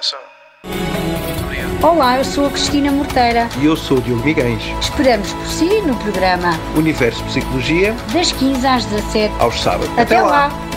atenção. Obrigado. Olá, eu sou a Cristina Morteira. E eu sou o Diogo Miguens. Esperamos por si no programa Universo Psicologia, das 15 às 17. aos sábados. Até lá.